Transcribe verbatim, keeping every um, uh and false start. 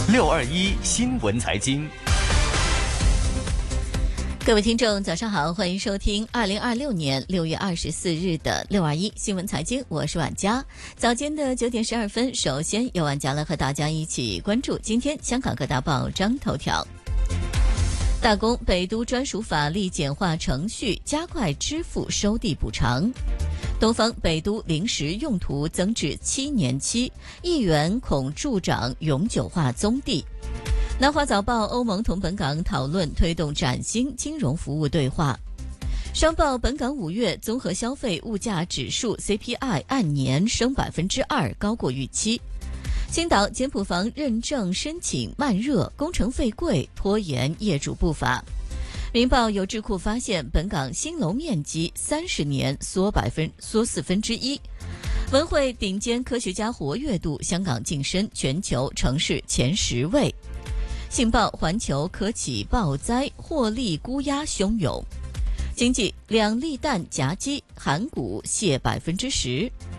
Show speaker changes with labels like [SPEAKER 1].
[SPEAKER 1] 六二一新闻财经。
[SPEAKER 2] 各位听众早上好，欢迎收听二零二六年六月二十四日的六二一新闻财经，我是婉佳。早间的九点十二分，首先由婉佳来和大家一起关注今天香港各大报章头条。大公北都专属法律简化程序，加快支付收地补偿。东方北都临时用途增至七年期，议员恐助长永久化宗地。南华早报欧盟同本港讨论推动崭新金融服务对话。商报本港五月综合消费物价指数 C P I 按年升百分之二，高过预期。青岛简谱房认证申请慢热，工程费贵，拖延业主步伐。明报有智库发现，本港新楼面积三十年缩百分缩四分之一。文汇顶尖科学家活跃度，香港晋升全球城市前十位。信报环球科企爆灾，获利估压汹涌。经济两利淡夹击，韩股泻百分之十。